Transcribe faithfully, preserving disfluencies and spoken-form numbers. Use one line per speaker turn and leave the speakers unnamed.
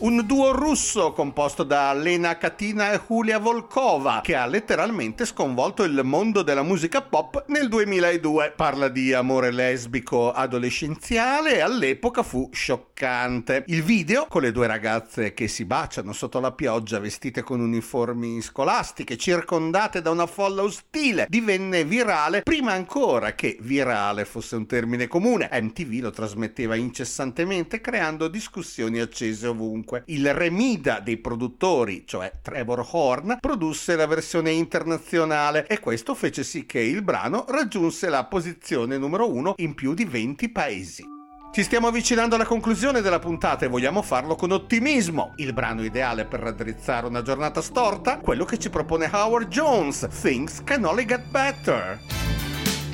un duo russo composto da Lena Katina e Julia Volkova, che ha letteralmente sconvolto il mondo della musica pop nel duemiladue. Parla di amore lesbico adolescenziale e all'epoca fu scioccante. Il video, con le due ragazze che si baciano sotto la pioggia vestite con uniformi scolastiche, circondate da una folla ostile, divenne virale prima ancora che virale fosse un termine comune. M T V lo trasmetteva incessantemente, creando discussioni accese ovunque. Il remida dei produttori, cioè Trevor Horn, produsse la versione internazionale e questo fece sì che il brano raggiunse la posizione numero uno in più di venti paesi. Ci stiamo avvicinando alla conclusione della puntata e vogliamo farlo con ottimismo. Il brano ideale per raddrizzare una giornata storta, quello che ci propone Howard Jones, Things Can Only Get Better.